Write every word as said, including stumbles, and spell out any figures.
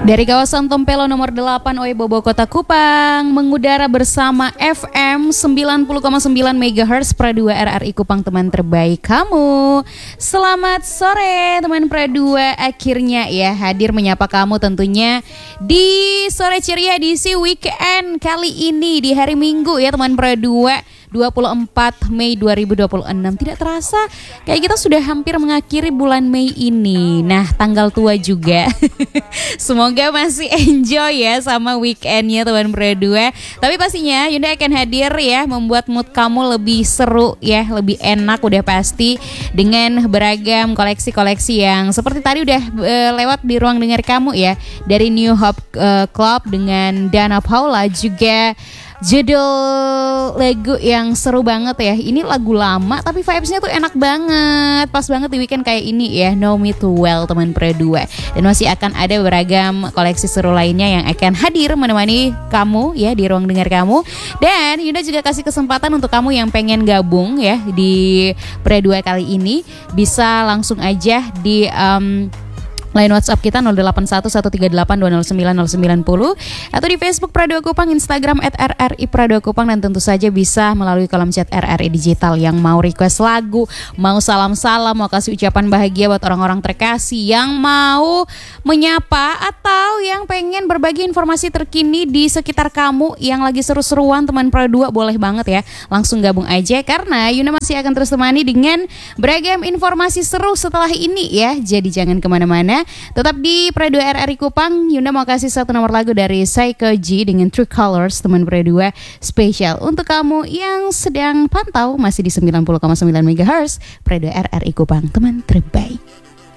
Dari kawasan Tompelo nomor delapan Oebobo Kota Kupang mengudara bersama F M sembilan puluh koma sembilan megahertz Pra dua R R I Kupang, teman terbaik kamu. Selamat sore teman Pra dua, akhirnya ya hadir menyapa kamu tentunya di sore ceria edisi weekend kali ini di hari Minggu ya teman Pra dua, dua puluh empat Mei dua ribu dua puluh enam. Tidak terasa kayak kita sudah hampir mengakhiri bulan Mei ini. Nah, tanggal tua juga. Semoga masih enjoy ya sama weekendnya teman Pra dua. Tapi pastinya Yunda akan hadir ya, membuat mood kamu lebih seru ya, lebih enak udah pasti, dengan beragam koleksi-koleksi yang seperti tadi udah e, lewat di ruang dengar kamu ya, dari New Hope e, Club dengan Dana Paula, juga judul lagu yang seru banget ya. Ini lagu lama tapi vibesnya tuh enak banget, pas banget di weekend kayak ini ya. Know Me Too Well teman Pra dua. Dan masih akan ada beragam koleksi seru lainnya yang akan hadir menemani kamu ya di ruang dengar kamu. Dan Yunda juga kasih kesempatan untuk kamu yang pengen gabung ya di Pra dua kali ini, bisa langsung aja di um, line WhatsApp kita nol delapan satu satu tiga delapan dua nol sembilan nol sembilan nol atau di Facebook Pra dua Kupang, Instagram at R R I Pra dua Kupang, dan tentu saja bisa melalui kolom chat R R I Digital. Yang mau request lagu, mau salam-salam, mau kasih ucapan bahagia buat orang-orang terkasih, yang mau menyapa atau yang pengen berbagi informasi terkini di sekitar kamu yang lagi seru-seruan teman Pra dua, boleh banget ya, langsung gabung aja karena Yunda masih akan terus temani dengan beragam informasi seru setelah ini ya. Jadi jangan kemana-mana, tetap di Pra dua R R I Kupang. Yunda mau kasih satu nomor lagu dari Psycho G dengan True Colors teman Pra dua, spesial untuk kamu yang sedang pantau masih di sembilan puluh koma sembilan megahertz Pra dua R R I Kupang, teman terbaik.